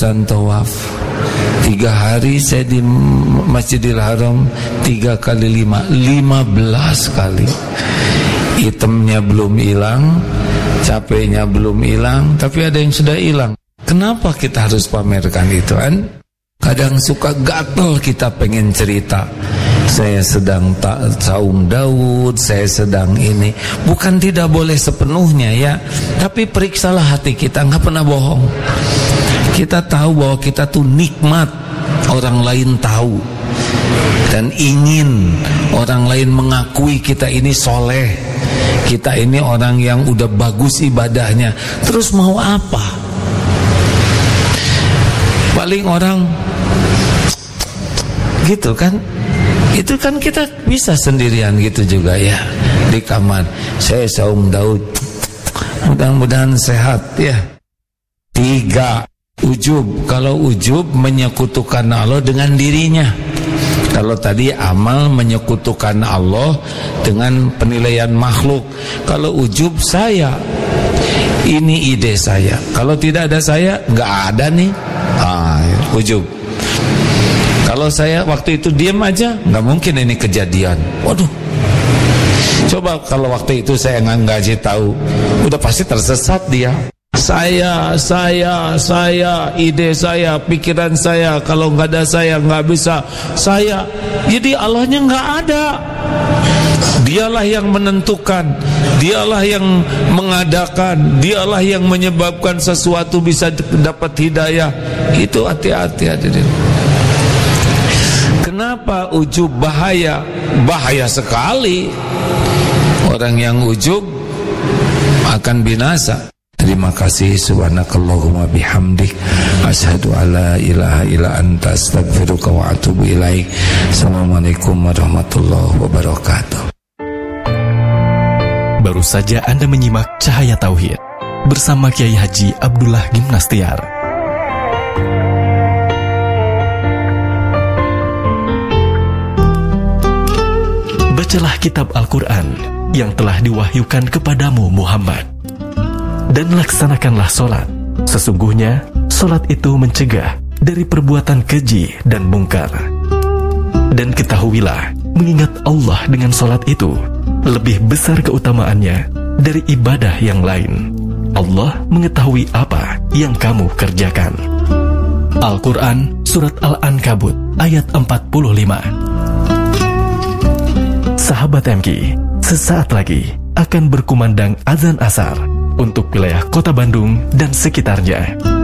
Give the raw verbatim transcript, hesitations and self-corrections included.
bacaan tawaf. Tiga hari saya di Masjidil Haram, tiga kali lima, lima belas kali. Hitamnya belum hilang, capeknya belum hilang, tapi ada yang sudah hilang. Kenapa kita harus pamerkan itu kan? Kadang suka gatel kita pengen cerita. Saya sedang tak saum Daud, saya sedang ini. Bukan tidak boleh sepenuhnya ya, tapi periksalah hati kita, nggak pernah bohong. Kita tahu bahwa kita tuh nikmat orang lain tahu, dan ingin orang lain mengakui kita ini soleh, kita ini orang yang udah bagus ibadahnya. Terus mau apa? Paling orang gitu kan. Itu kan kita bisa sendirian gitu juga ya, di kamar. Saya saum Daud, mudah-mudahan sehat ya. Tiga, ujub. Kalau ujub menyekutukan Allah dengan dirinya. Kalau tadi amal menyekutukan Allah dengan penilaian makhluk. Kalau ujub, saya, ini ide saya. Kalau tidak ada saya, nggak ada nih. Ah, ujub. Kalau saya waktu itu diam aja, nggak mungkin ini kejadian. Waduh. Coba kalau waktu itu saya nggak ngasih tahu, udah pasti tersesat dia. Saya, saya, saya, ide saya, pikiran saya. Kalau nggak ada saya, nggak bisa. Saya, jadi Allahnya nggak ada. Dialah yang menentukan, dialah yang mengadakan, dialah yang menyebabkan sesuatu bisa dapat hidayah. Itu hati-hati hadirin. Kenapa ujub bahaya? Bahaya sekali. Orang yang ujub akan binasa. Terima kasih. Subhanakallahumma bihamdik, asyhadu alla ilaha illa anta, astaghfiruka wa atubu ilaik. Assalamualaikum warahmatullahi wabarakatuh. Baru saja Anda menyimak Cahaya Tauhid bersama Kiai Haji Abdullah Gimnastiar. Bacalah kitab Al-Quran yang telah diwahyukan kepadamu Muhammad, dan laksanakanlah solat. Sesungguhnya solat itu mencegah dari perbuatan keji dan mungkar. Dan ketahuilah, mengingat Allah dengan solat itu lebih besar keutamaannya dari ibadah yang lain. Allah mengetahui apa yang kamu kerjakan. Al-Quran Surat Al-Ankabut ayat empat puluh lima. Sahabat M K, sesaat lagi akan berkumandang azan asar untuk wilayah Kota Bandung dan sekitarnya.